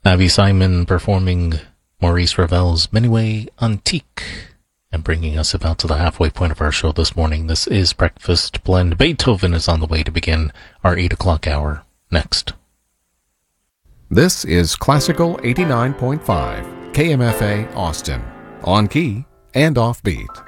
Avi Simon performing Maurice Ravel's Minuet Antique and bringing us about to the halfway point of our show this morning. This is Breakfast Blend. Beethoven is on the way to begin our 8 o'clock hour. Next. This is Classical 89.5, KMFA Austin, on key and offbeat.